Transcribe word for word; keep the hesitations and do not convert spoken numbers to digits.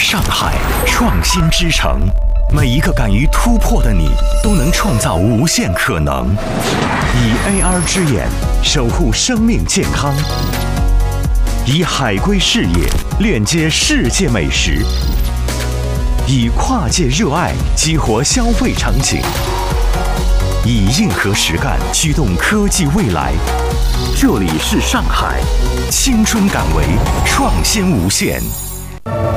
上海创新之城，每一个敢于突破的你，都能创造无限可能。以 A R 之眼守护生命健康，以海龟视野链接世界美食，以跨界热爱激活消费场景，以硬核实干驱动科技未来。这里是上海，青春敢为，创新无限。